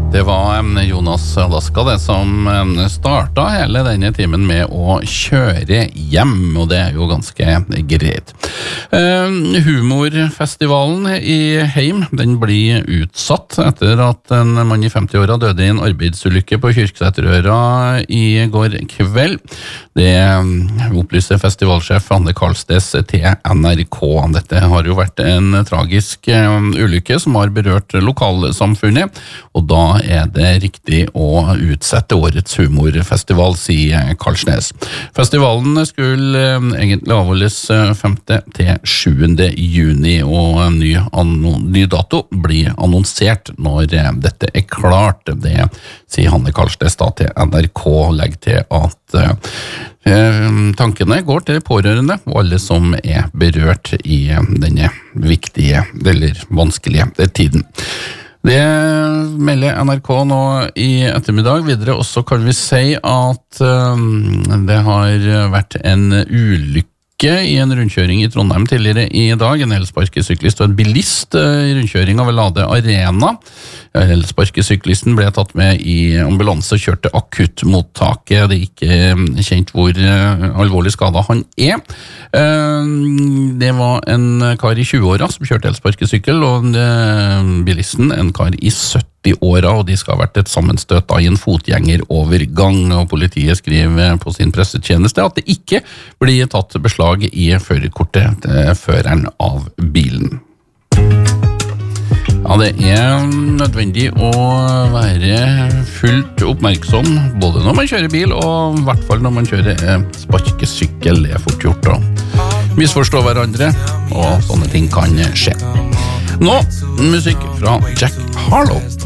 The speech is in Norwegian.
Det var Jonas Alaska det som startet hele denne timen med å kjøre hjem, og det jo ganske greit. Humorfestivalen i Heim, den blir utsatt etter at en mann i 50-åra døde i en arbeidsulykke på Kyrksæterøra i går kveld. Det opplyser festivalsjef Anne Karlstes til NRK. Dette har jo vært en tragisk ulykke som har berørt lokalsamfunnet, og da det riktig å utsette årets humorfestival, sier Karlsnes. Festivalen skulle egentlig avholdes 5. til 7. juni, og en ny dato blir annonsert når dette klart. Det sier Hanne Karlsnes da til NRK, legger til at tankene går til pårørende og alle som berørt i denne viktige eller vanskelige tiden. Det melder NRK nå i ettermiddag. Videre også kan vi si at det har vært en ulykke i en rundkjøring i Trondheim tidligere i dag. En elsparkesyklist og en bilist i rundkjøring av Lade Arena. Elsparkesyklisten ble tatt med i ambulanse og kjørt til akuttmottaket. Det ikke kjent hvor alvorlig skadet han Det var en kar i 20-åra som kjørte elsparkesykkel, og bilisten en kar i 70-åra, og de skal ha vært et sammenstøt i en fotgjengerovergang, og politiet skriver på sin pressetjeneste at det ikke blir tatt beslag i førerkortet til føreren av bilen. Ja, det nødvendig å være fullt oppmerksom, både når man kjører bil, og i hvert fall når man kjører sparkesykkel. Det fort gjort å misforstå hverandre, og sånne ting kan skje. Nå, musikk fra Jack Harlow.